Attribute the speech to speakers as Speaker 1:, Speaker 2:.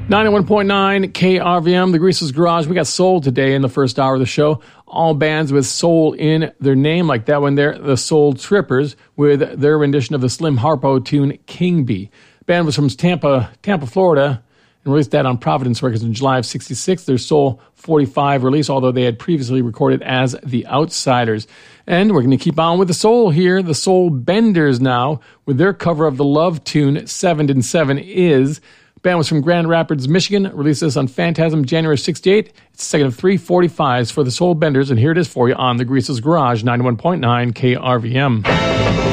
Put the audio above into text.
Speaker 1: 91.9 KRVM, the Greaser's Garage. We got soul today in the first hour of the show. All bands with soul in their name, like that one there, the Soul Trippers, with their rendition of the Slim Harpo tune King Bee. The band was from Tampa, Florida, and released that on Providence Records in July of '66. Their Soul 45 release, although they had previously recorded as The Outsiders. And we're going to keep on with the soul here, the Soul Benders now, with their cover of the love tune 7 and 7 Is. The band was from Grand Rapids, Michigan. Released this on Phantasm January 68. It's the second of 3 45s for the Soul Benders, and here it is for you on the Greaser's Garage, 91.9 KRVM.